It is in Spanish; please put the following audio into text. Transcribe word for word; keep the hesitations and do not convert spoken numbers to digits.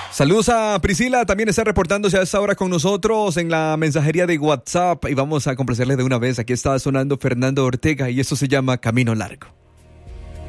Saludos a Priscila, también está reportándose a esta hora con nosotros en la mensajería de WhatsApp y vamos a complacerle de una vez. Aquí está sonando Fernando Ortega y esto se llama Camino Largo.